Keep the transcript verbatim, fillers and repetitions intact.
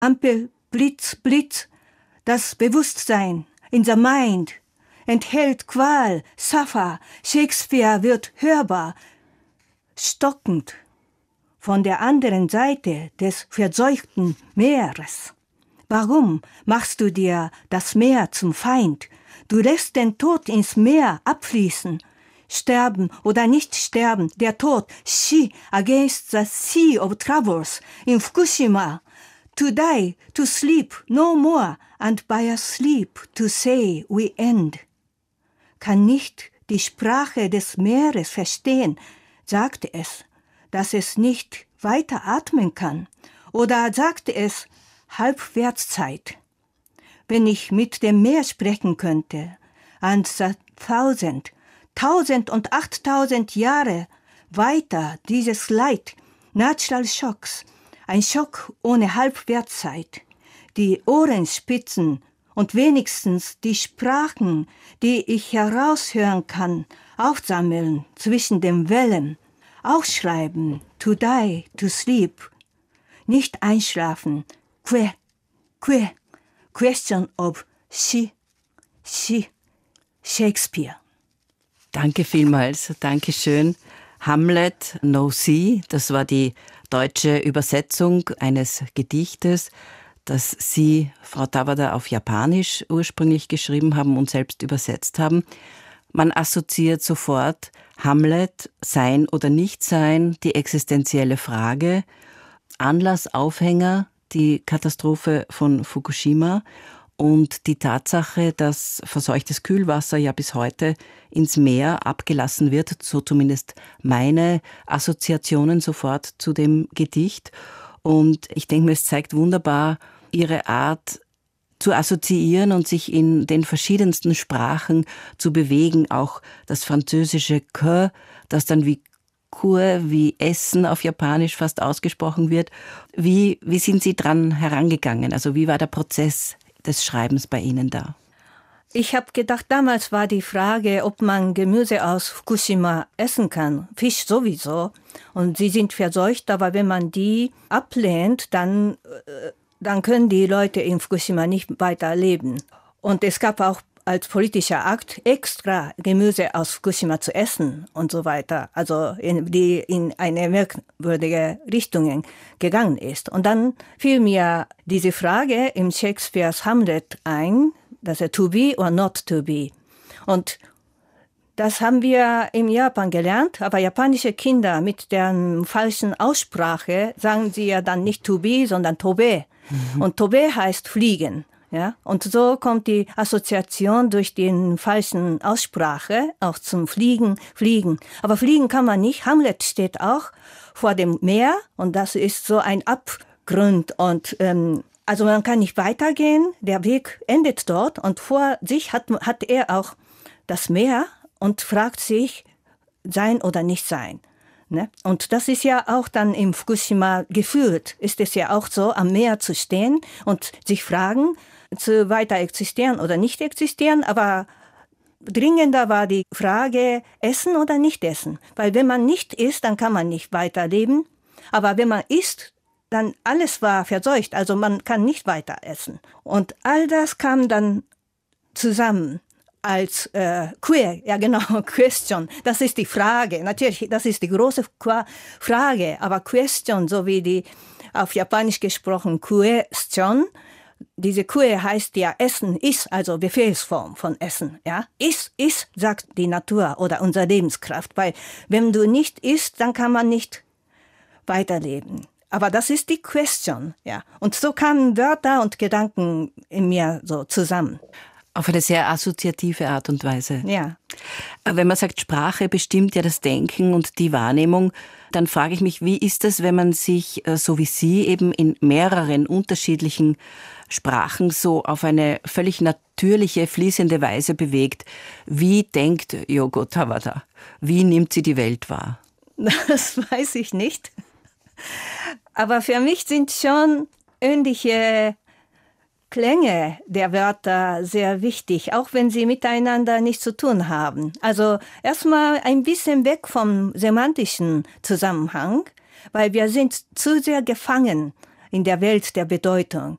Ampel, Blitz, Blitz, das Bewusstsein in the mind enthält Qual, Sappha, Shakespeare wird hörbar, stockend von der anderen Seite des verseuchten Meeres. Warum machst du dir das Meer zum Feind? Du lässt den Tod ins Meer abfließen. Sterben oder nicht sterben, der Tod, she against the sea of troubles in Fukushima. To die, to sleep, no more, and by a sleep to say we end. Kann nicht die Sprache des Meeres verstehen, sagte es, dass es nicht weiter atmen kann. Oder sagte es, Halbwertszeit. Wenn ich mit dem Meer sprechen könnte, and the thousand, tausend und achttausend Jahre weiter dieses Leid, Natural Shocks, ein Schock ohne Halbwertszeit, die Ohren spitzen und wenigstens die Sprachen, die ich heraushören kann, aufsammeln zwischen den Wellen, aufschreiben, to die, to sleep, nicht einschlafen, que, que, question of she, she, Shakespeare. Danke vielmals, danke schön. Hamlet, No Sea, das war die deutsche Übersetzung eines Gedichtes, das Sie, Frau Tawada, auf Japanisch ursprünglich geschrieben haben und selbst übersetzt haben. Man assoziiert sofort Hamlet, Sein oder Nichtsein, die existenzielle Frage, Anlass, Aufhänger, die Katastrophe von Fukushima und die Tatsache, dass verseuchtes Kühlwasser ja bis heute ins Meer abgelassen wird, so zumindest meine Assoziationen sofort zu dem Gedicht. Und ich denke mir, es zeigt wunderbar Ihre Art zu assoziieren und sich in den verschiedensten Sprachen zu bewegen. Auch das französische que, das dann wie Kur, wie Essen auf Japanisch fast ausgesprochen wird. Wie, wie sind Sie dran herangegangen? Also wie war der Prozess des Schreibens bei Ihnen da? Ich habe gedacht, damals war die Frage, ob man Gemüse aus Fukushima essen kann. Fisch sowieso. Und sie sind verseucht, aber wenn man die ablehnt, dann, dann können die Leute in Fukushima nicht weiter leben. Und es gab auch als politischer Akt extra Gemüse aus Fukushima zu essen und so weiter. Also in, die in eine merkwürdige Richtung gegangen ist. Und dann fiel mir diese Frage im Shakespeares Hamlet ein, dass er to be or not to be. Und das haben wir in Japan gelernt, aber japanische Kinder mit der falschen Aussprache sagen sie ja dann nicht to be, sondern tobe. Mhm. Und tobe heißt fliegen. Ja, und so kommt die Assoziation durch den falschen Aussprache auch zum Fliegen, Fliegen. Aber fliegen kann man nicht. Hamlet steht auch vor dem Meer und das ist so ein Abgrund und ähm, also man kann nicht weitergehen. Der Weg endet dort und vor sich hat, hat er auch das Meer und fragt sich, sein oder nicht sein. Ne? Und das ist ja auch dann im Fukushima gefühlt, ist es ja auch so, am Meer zu stehen und sich fragen, zu weiter existieren oder nicht existieren, aber dringender war die Frage, essen oder nicht essen. Weil wenn man nicht isst, dann kann man nicht weiterleben. Aber wenn man isst, dann alles war verseucht, also man kann nicht weiter essen. Und all das kam dann zusammen als äh, queer, ja genau, question, das ist die Frage. Natürlich, das ist die große Frage, aber question, so wie die auf Japanisch gesprochen question, diese Kue heißt ja Essen ist, also Befehlsform von Essen. Ja? Iss, iss, sagt die Natur oder unsere Lebenskraft. Weil wenn du nicht isst, dann kann man nicht weiterleben. Aber das ist die Question. Ja? Und so kamen Wörter und Gedanken in mir so zusammen. Auf eine sehr assoziative Art und Weise. Ja. Wenn man sagt, Sprache bestimmt ja das Denken und die Wahrnehmung, dann frage ich mich, wie ist es, wenn man sich, so wie Sie, eben in mehreren unterschiedlichen Sprachen so auf eine völlig natürliche, fließende Weise bewegt? Wie denkt Yoko Tawada? Wie nimmt sie die Welt wahr? Das weiß ich nicht. Aber für mich sind schon ähnliche Klänge der Wörter sehr wichtig, auch wenn sie miteinander nichts zu tun haben. Also erstmal ein bisschen weg vom semantischen Zusammenhang, weil wir sind zu sehr gefangen in der Welt der Bedeutung.